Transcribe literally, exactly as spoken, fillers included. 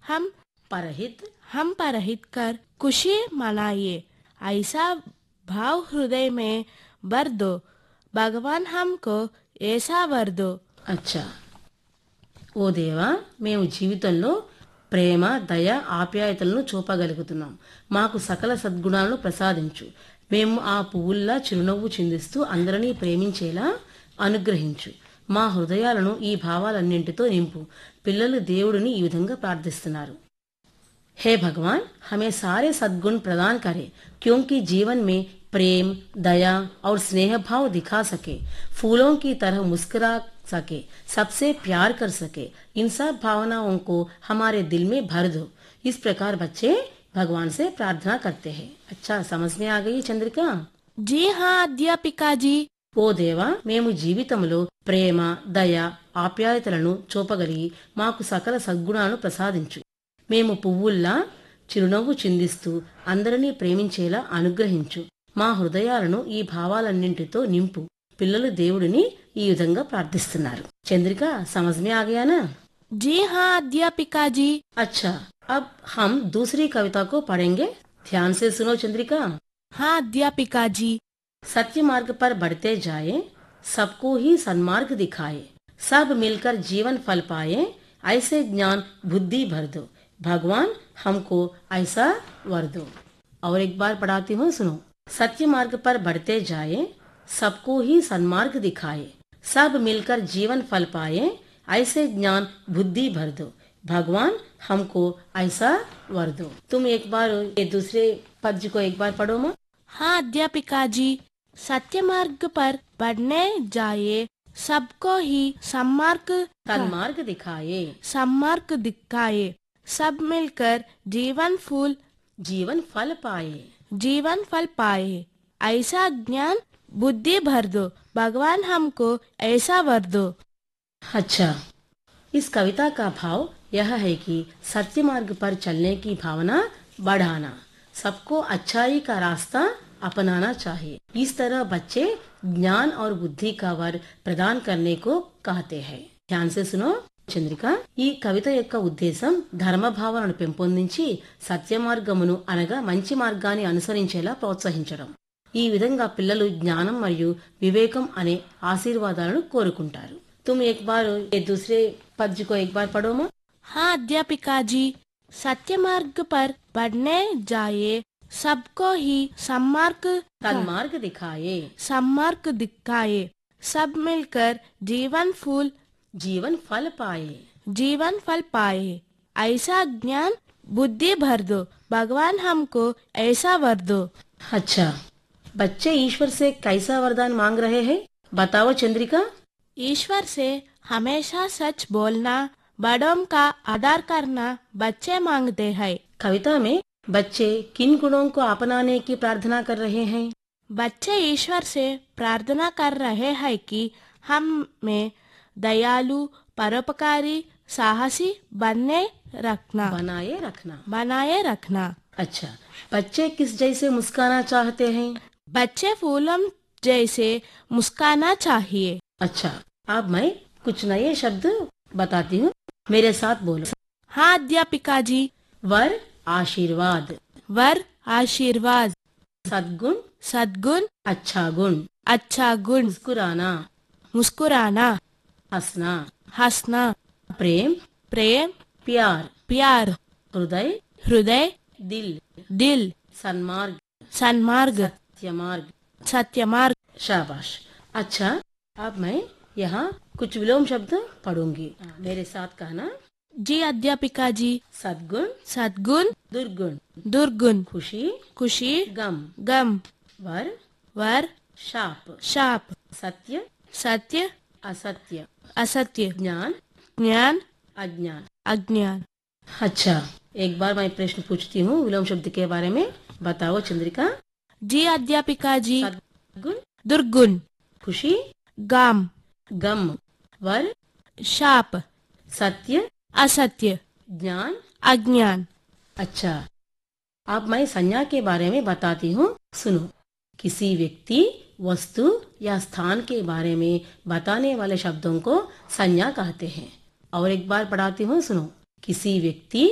हम परहित हम परहित कर खुशी मनाइए। ऐसा भाव हृदय में भर दो, भगवान हमको ऐसा वर दो। అచ్చా. ఓ దేవా, మేము జీవితంలో ప్రేమ, దయ, ఆప్యాయతలను చూపగలుగుతున్నాం. మాకు సకల సద్గుణాలను ప్రసాదించు. మేము ఆ పువ్వుల్లా చిరునవ్వు చిందిస్తూ అందరినీ ప్రేమించేలా అనుగ్రహించు. మా హృదయాలను ఈ భావాలన్నింటితో నింపు. పిల్లలు దేవుడిని ఈ విధంగా ప్రార్థిస్తున్నారు. हे भगवान, हमें सारे सद्गुण प्रदान करें, क्योंकि जीवन में प्रेम, दया और स्नेह भाव दिखा सके, फूलों की तरह मुस्कुरा सके, सबसे प्यार कर सके। इन सब भावनाओं को हमारे दिल में भर दो. इस प्रकार बच्चे भगवान से प्रार्थना करते हैं. अच्छा, समझ में आ गई चंद्रिका? जी हाँ अध्यापिका जी. ఓ దేవా, మేము జీవితంలో ప్రేమ, దయ, ఆప్యాయతలను చూపగలిగి మాకు సకల సద్గుణాలను ప్రసాదించు. మేము పువ్వుల్లా చిరునవ్వు చిందిస్తూ అందరినీ ప్రేమించేలా అనుగ్రహించు. మా హృదయాలను ఈ భావాలన్నింటితో నింపు. పిల్లలు దేవుడిని ఈ విధంగా ప్రార్థిస్తున్నారు. చంద్రిక, समझ में आ गया ना? जी हाँ अध्यापिका जी. अच्छा, अब हम दूसरी कविता को पढ़ेंगे. ध्यान से सुनो चंद्रिका. हाँ अध्यापिका जी. सत्य मार्ग पर बढ़ते जाए, सबको ही सन्मार्ग दिखाए, सब मिलकर जीवन फल पाए, ऐसे ज्ञान बुद्धि भर दो. भगवान हमको ऐसा वर दो. और एक बार पढ़ाती हूँ, सुनो. सत्य मार्ग पर बढ़ते जाए, सबको ही सन्मार्ग दिखाए, सब मिलकर जीवन फल पाए, ऐसे ज्ञान बुद्धि भर दो. भगवान हमको ऐसा वर दो. तुम एक बार ये दूसरे पद्य को एक बार पढ़ो माँ. हाँ अध्यापिका जी. सत्य मार्ग पर बढ़ने जाए, सबको ही सन्मार्ग सन्मार्ग दिखाए, सन्मार्ग दिखाए, सब मिलकर जीवन फूल जीवन फल पाए, जीवन फल पाए, ऐसा ज्ञान बुद्धि भर दो. भगवान हमको ऐसा वर दो. अच्छा, इस कविता का भाव यह है कि सत्य मार्ग पर चलने की भावना बढ़ाना, सबको अच्छाई का रास्ता अपनाना चाहिए. इस तरह बच्चे ज्ञान और बुद्धि का वर प्रदान करने को कहते हैं. ध्यान से सुनो చంద్రిక. ఈ కవిత యొక్క ఉద్దేశం ధర్మ భావనను పెంపొందించి సత్య మార్గమును అనగా మంచి మార్గాన్ని అనుసరించేలా ప్రోత్సహించడం. ఈ విధంగా పిల్లలు జ్ఞానం మరియు వివేకం అనే ఆశీర్వాదాలను కోరుకుంటారు. तुम एक बार ये दूसरे पद्य को एक बार पढ़ो माँ. हाँ अध्यापिका जी. सत्य मार्ग पर बढ़ने जाए, सबको ही सन्मार्ग सन्मार्ग दिखाए, सन्मार्ग दिखाए, सब मिलकर जीवन फूल जीवन फल पाए, जीवन फल पाए, ऐसा ज्ञान बुद्धि भर दो. भगवान हमको ऐसा वर दो. अच्छा, बच्चे ईश्वर से कैसा वरदान मांग रहे हैं, बताओ चंद्रिका. ईश्वर से हमेशा सच बोलना, बड़ों का आदर करना बच्चे मांगते हैं. कविता में बच्चे किन गुणों को अपनाने की प्रार्थना कर रहे हैं? बच्चे ईश्वर से प्रार्थना कर रहे हैं कि हम में दयालु, परोपकारी, साहसी बनने रखना बनाए रखना बनाए रखना. अच्छा, बच्चे किस जैसे मुस्काना चाहते हैं? बच्चे फूलों जैसे मुस्काना चाहिए. अच्छा, अब मैं कुछ नए शब्द बताती हूँ, मेरे साथ बोलो. हाँ अध्यापिका जी. वर आशीर्वाद, वर आशीर्वाद, सद्गुण सद्गुण, अच्छा गुण, अच्छा गुण, मुस्कुराना, मुस्कुराना, हंसना, हंसना, प्रेम, प्रेम, प्यार, प्यार, हृदय, हृदय, दिल, दिल, सन्मार्ग, सन्मार्ग, सत्यमार्ग. सत्यमार्ग. शाबाश. अच्छा, अब मैं यहाँ कुछ विलोम शब्द पढ़ूंगी, मेरे साथ कहना. जी अध्यापिका जी. सद्गुण, सद्गुण, दुर्गुण, दुर्गुण, खुशी, खुशी, गम, गम, वर, वर, शाप, शाप, सत्य, सत्य, असत्य, असत्य, ज्ञान, ज्ञान, अज्ञान. अज्ञान. अच्छा, एक बार मैं प्रश्न पूछती हूँ विलोम शब्द के बारे में, बताओ चंद्रिका. जी अध्यापिका जी. सद्गुण, दुर्गुण, खुशी, गम, गम, वर, शाप, सत्य, असत्य, ज्ञान, अज्ञान. अच्छा, अब मैं संज्ञा के बारे में बताती हूँ, सुनो. किसी व्यक्ति, वस्तु या स्थान के बारे में बताने वाले शब्दों को संज्ञा कहते हैं. और एक बार पढ़ाती हूँ, सुनो. किसी व्यक्ति